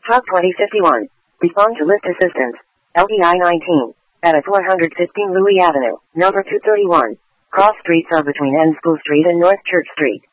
Top 2051. Respond to lift assistance. LDI 19. At 415 Louis Avenue, number 231. Cross streets are between N School Street and North Church Street.